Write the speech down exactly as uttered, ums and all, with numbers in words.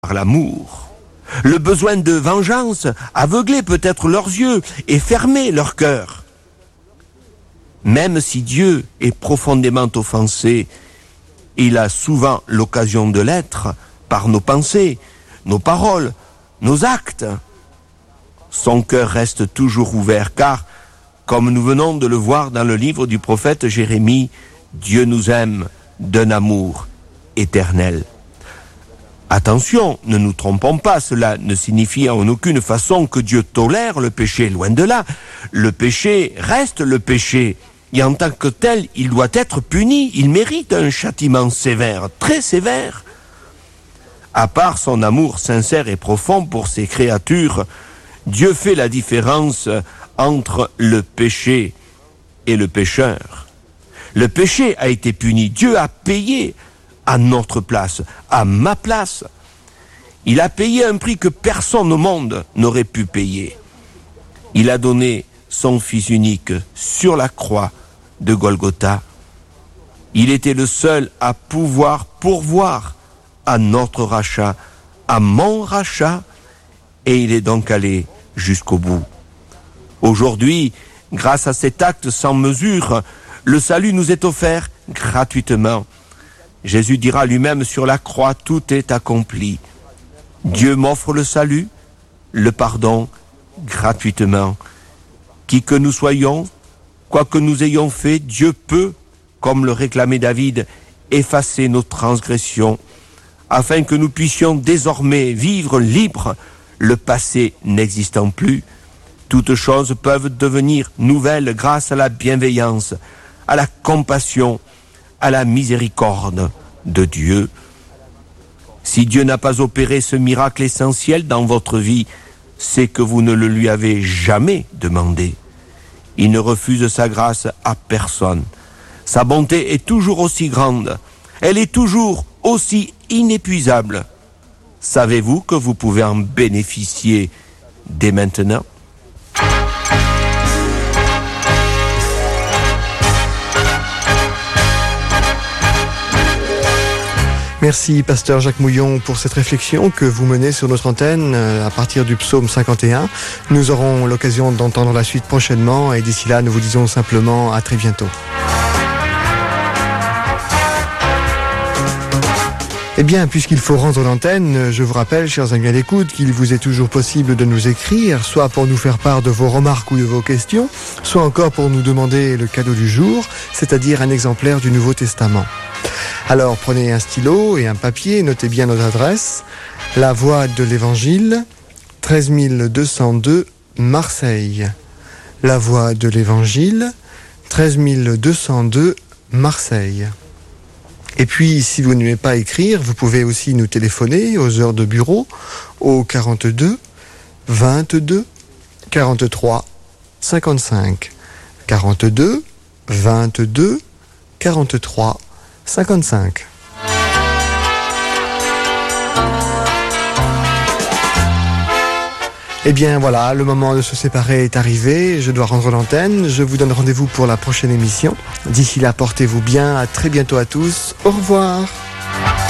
par l'amour. Le besoin de vengeance aveuglait peut-être leurs yeux et fermait leur cœur. Même si Dieu est profondément offensé, il a souvent l'occasion de l'être par nos pensées, nos paroles, nos actes. Son cœur reste toujours ouvert car, comme nous venons de le voir dans le livre du prophète Jérémie, Dieu nous aime d'un amour éternel. Attention, ne nous trompons pas, cela ne signifie en aucune façon que Dieu tolère le péché, loin de là. Le péché reste le péché, et en tant que tel, il doit être puni, il mérite un châtiment sévère, très sévère. À part son amour sincère et profond pour ses créatures, Dieu fait la différence entre le péché et le pécheur. Le péché a été puni, Dieu a payé à notre place, à ma place. Il a payé un prix que personne au monde n'aurait pu payer. Il a donné son Fils unique sur la croix de Golgotha. Il était le seul à pouvoir pourvoir à notre rachat, à mon rachat, et il est donc allé jusqu'au bout. Aujourd'hui, grâce à cet acte sans mesure, le salut nous est offert gratuitement. Jésus dira lui-même sur la croix, tout est accompli. Dieu m'offre le salut, le pardon, gratuitement. Qui que nous soyons, quoi que nous ayons fait, Dieu peut, comme le réclamait David, effacer nos transgressions, afin que nous puissions désormais vivre libres, le passé n'existant plus. Toutes choses peuvent devenir nouvelles grâce à la bienveillance, à la compassion, à la miséricorde de Dieu. Si Dieu n'a pas opéré ce miracle essentiel dans votre vie, c'est que vous ne le lui avez jamais demandé. Il ne refuse sa grâce à personne. Sa bonté est toujours aussi grande. Elle est toujours aussi inépuisable. Savez-vous que vous pouvez en bénéficier dès maintenant ? Merci, pasteur Jacques Mouillon, pour cette réflexion que vous menez sur notre antenne à partir du psaume cinquante et un. Nous aurons l'occasion d'entendre la suite prochainement et d'ici là, nous vous disons simplement à très bientôt. Eh bien, puisqu'il faut rendre l'antenne, je vous rappelle, chers amis à l'écoute, qu'il vous est toujours possible de nous écrire, soit pour nous faire part de vos remarques ou de vos questions, soit encore pour nous demander le cadeau du jour, c'est-à-dire un exemplaire du Nouveau Testament. Alors, prenez un stylo et un papier, notez bien notre adresse. La Voix de l'Évangile, treize mille deux cent deux, Marseille. La Voix de l'Évangile, treize mille deux cent deux, Marseille. Et puis, si vous n'aimez pas écrire, vous pouvez aussi nous téléphoner aux heures de bureau au quarante-deux, vingt-deux, quarante-trois, cinquante-cinq. quarante-deux, vingt-deux, quarante-trois, cinquante-cinq. Eh bien voilà, le moment de se séparer est arrivé, je dois rendre l'antenne, je vous donne rendez-vous pour la prochaine émission. D'ici là, portez-vous bien, à très bientôt à tous, au revoir.